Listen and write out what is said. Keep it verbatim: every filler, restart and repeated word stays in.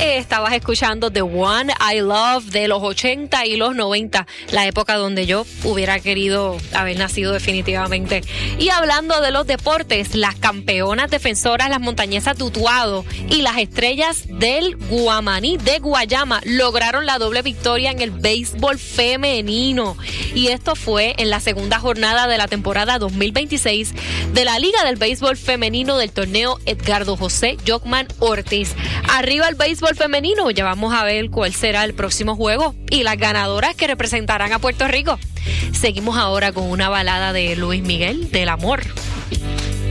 Eh, estabas escuchando The One I Love de los ochenta y los noventa, la época donde yo hubiera querido haber nacido definitivamente. Y hablando de los deportes, las campeonas defensoras, las montañesas de Utuado y las estrellas del Guamaní de Guayama lograron la doble victoria en el béisbol femenino. Y esto fue en la segunda jornada de la temporada dos mil veintiséis de la Liga del Béisbol Femenino del torneo Edgardo José Jockman Ortiz. Arriba el béisbol femenino, ya vamos a ver cuál será el próximo juego y las ganadoras que representarán a Puerto Rico. Seguimos ahora con una balada de Luis Miguel, del amor.